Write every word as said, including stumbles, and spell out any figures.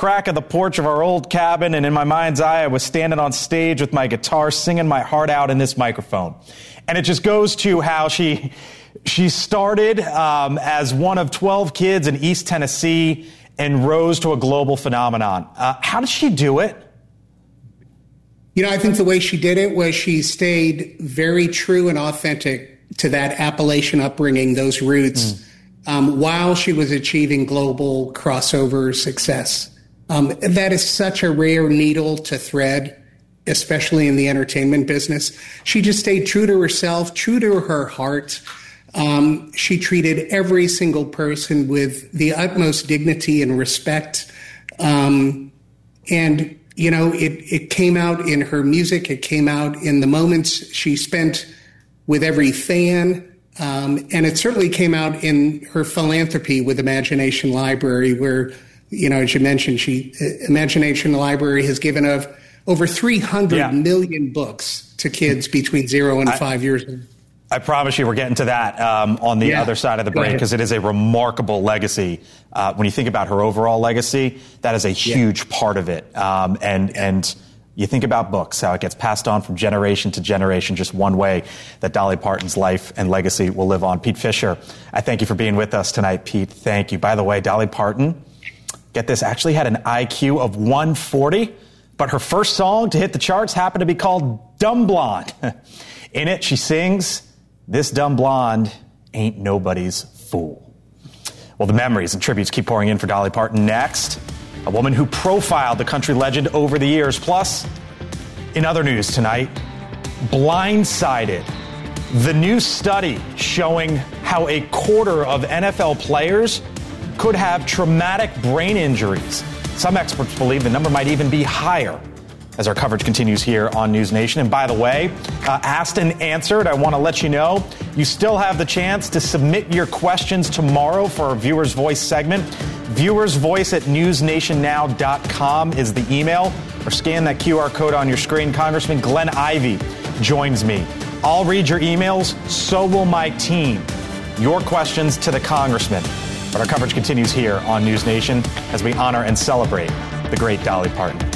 crack of the porch of our old cabin, and in my mind's eye, I was standing on stage with my guitar, singing my heart out in this microphone. And it just goes to how she she started um, as one of twelve kids in East Tennessee and rose to a global phenomenon. Uh, how did she do it? You know, I think the way she did it was she stayed very true and authentic to that Appalachian upbringing, those roots, mm. um, while she was achieving global crossover success. Um, that is such a rare needle to thread, especially in the entertainment business. She just stayed true to herself, true to her heart. Um, she treated every single person with the utmost dignity and respect. Um, and You know, it, it came out in her music. It came out in the moments she spent with every fan. Um, and it certainly came out in her philanthropy with Imagination Library, where, you know, as you mentioned, she uh, Imagination Library has given of over three hundred yeah. million books to kids between zero and I, five years old. I promise you we're getting to that um, on the yeah. other side of the break, because it is a remarkable legacy. Uh, when you think about her overall legacy, that is a huge yeah. part of it. Um, and and you think about books, how it gets passed on from generation to generation, just one way that Dolly Parton's life and legacy will live on. Pete Fisher, I thank you for being with us tonight, Pete. Thank you. By the way, Dolly Parton, get this, actually had an I Q of one forty, but her first song to hit the charts happened to be called Dumb Blonde. In it, she sings, "This dumb blonde ain't nobody's fool." Well, the memories and tributes keep pouring in for Dolly Parton. Next, a woman who profiled the country legend over the years. Plus, in other news tonight, Blindsided, the new study showing how a quarter of N F L players could have traumatic brain injuries. Some experts believe the number might even be higher, as our coverage continues here on News Nation. And by the way, uh, asked and answered, I want to let you know you still have the chance to submit your questions tomorrow for our Viewer's Voice segment. Viewer's Voice at news nation now dot com is the email, or scan that Q R code on your screen. Congressman Glenn Ivey joins me. I'll read your emails, so will my team. Your questions to the congressman. But our coverage continues here on News Nation as we honor and celebrate the great Dolly Parton.